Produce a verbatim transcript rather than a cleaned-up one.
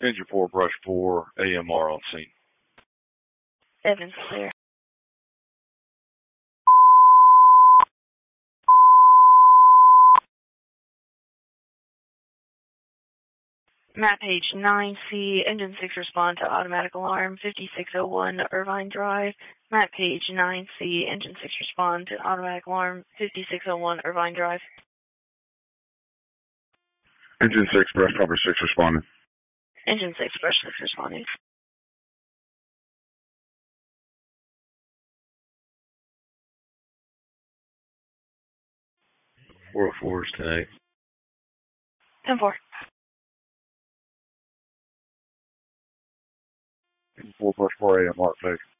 Engine four, brush four, A M R on scene. Evans, clear. Map page nine C, engine six respond to automatic alarm, fifty-six oh one Irvine Drive. Map page nine C, engine six respond to automatic alarm, fifty-six oh one Irvine Drive. Engine six, brush cover six responding. Engine six, brush six responding. four oh four is ten eight. ten four. four, brush four, A M R, take.